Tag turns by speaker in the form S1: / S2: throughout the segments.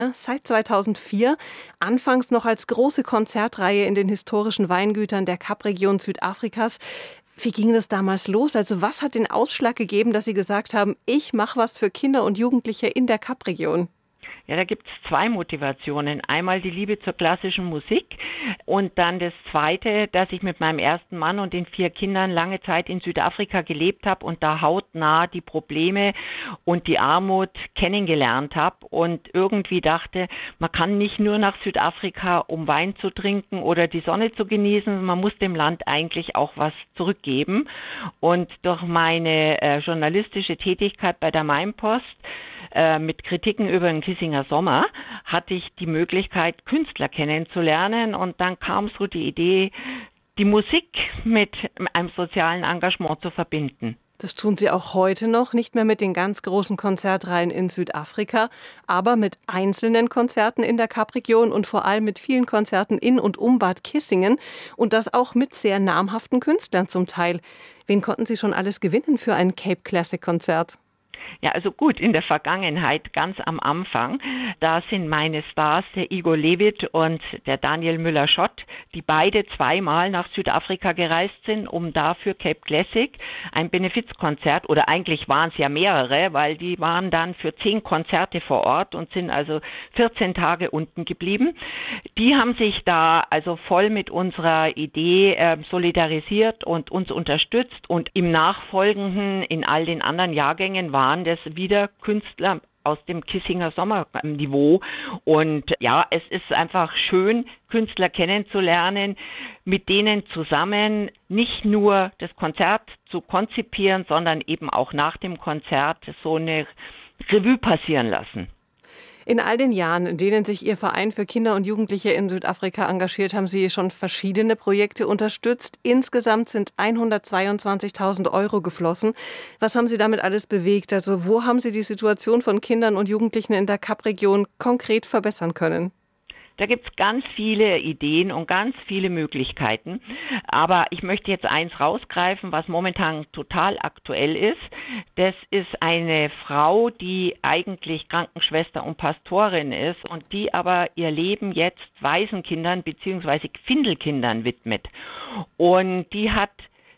S1: Seit 2004, anfangs noch als große Konzertreihe in den historischen Weingütern der Kapregion Südafrikas. Wie ging das damals los? Also was hat den Ausschlag gegeben, dass Sie gesagt haben, ich mache was für Kinder und Jugendliche in der Kapregion?
S2: Ja, da gibt es zwei Motivationen. Einmal die Liebe zur klassischen Musik und dann das Zweite, dass ich mit meinem ersten Mann und den 4 Kindern lange Zeit in Südafrika gelebt habe und da hautnah die Probleme und die Armut kennengelernt habe und irgendwie dachte, man kann nicht nur nach Südafrika, um Wein zu trinken oder die Sonne zu genießen, man muss dem Land eigentlich auch was zurückgeben. Und durch meine journalistische Tätigkeit bei der Mainpost mit Kritiken über den Kissinger Sommer hatte ich die Möglichkeit, Künstler kennenzulernen und dann kam so die Idee, die Musik mit einem sozialen Engagement zu verbinden.
S1: Das tun Sie auch heute noch, nicht mehr mit den ganz großen Konzertreihen in Südafrika, aber mit einzelnen Konzerten in der Kapregion und vor allem mit vielen Konzerten in und um Bad Kissingen und das auch mit sehr namhaften Künstlern zum Teil. Wen konnten Sie schon alles gewinnen für ein Cape Classic Konzert?
S2: Ja, also gut, in der Vergangenheit, ganz am Anfang, da sind meine Stars der Igor Levit und der Daniel Müller-Schott, die beide zweimal nach Südafrika gereist sind, um dafür Cape Classic ein Benefizkonzert, oder eigentlich waren es ja mehrere, weil die waren dann für 10 Konzerte vor Ort und sind also 14 Tage unten geblieben. Die haben sich da also voll mit unserer Idee solidarisiert und uns unterstützt und im Nachfolgenden in all den anderen Jahrgängen waren das wieder Künstler aus dem Kissinger Sommerniveau. Und ja, es ist einfach schön, Künstler kennenzulernen, mit denen zusammen nicht nur das Konzert zu konzipieren, sondern eben auch nach dem Konzert so eine Revue passieren lassen.
S1: In all den Jahren, in denen sich Ihr Verein für Kinder und Jugendliche in Südafrika engagiert, haben Sie schon verschiedene Projekte unterstützt. Insgesamt sind 122.000 € geflossen. Was haben Sie damit alles bewegt? Also wo haben Sie die Situation von Kindern und Jugendlichen in der Kapregion konkret verbessern können?
S2: Da gibt es ganz viele Ideen und ganz viele Möglichkeiten. Aber ich möchte jetzt eins rausgreifen, was momentan total aktuell ist. Das ist eine Frau, die eigentlich Krankenschwester und Pastorin ist und die aber ihr Leben jetzt Waisenkindern bzw. Findelkindern widmet. Und die hat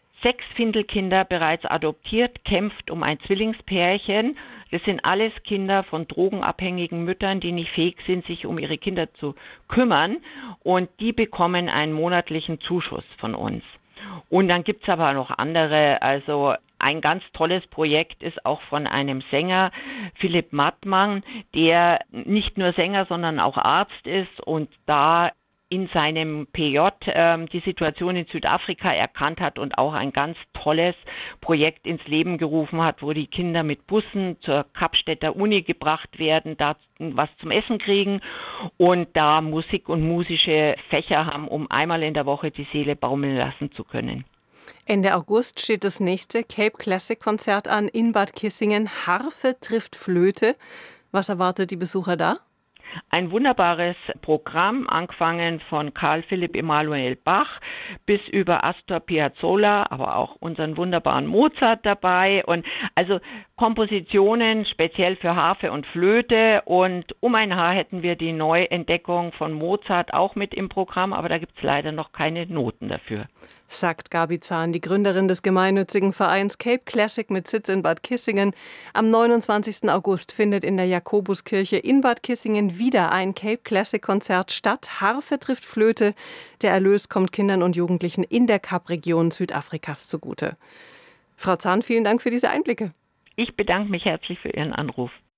S2: 6 Findelkinder bereits adoptiert, kämpft um ein Zwillingspärchen. Das sind alles Kinder von drogenabhängigen Müttern, die nicht fähig sind, sich um ihre Kinder zu kümmern. Und die bekommen einen monatlichen Zuschuss von uns. Und dann gibt es aber noch andere, also ein ganz tolles Projekt ist auch von einem Sänger, Philipp Mattmann, der nicht nur Sänger, sondern auch Arzt ist und da in seinem PJ die Situation in Südafrika erkannt hat und auch ein ganz tolles Projekt ins Leben gerufen hat, wo die Kinder mit Bussen zur Kapstädter Uni gebracht werden, da was zum Essen kriegen und da Musik und musische Fächer haben, um einmal in der Woche die Seele baumeln lassen zu können.
S1: Ende August steht das nächste Cape Classic Konzert an in Bad Kissingen. Harfe trifft Flöte. Was erwartet die Besucher da?
S2: Ein wunderbares Programm, angefangen von Carl Philipp Emanuel Bach bis über Astor Piazzolla, aber auch unseren wunderbaren Mozart dabei und also Kompositionen speziell für Harfe und Flöte und um ein Haar hätten wir die Neuentdeckung von Mozart auch mit im Programm, aber da gibt es leider noch keine Noten dafür.
S1: Sagt Gabi Zahn, die Gründerin des gemeinnützigen Vereins Cape Classic mit Sitz in Bad Kissingen. Am 29. August findet in der Jakobuskirche in Bad Kissingen wieder ein Cape Classic Konzert statt. Harfe trifft Flöte. Der Erlös kommt Kindern und Jugendlichen in der Kapregion Südafrikas zugute. Frau Zahn, vielen Dank für diese Einblicke.
S2: Ich bedanke mich herzlich für Ihren Anruf.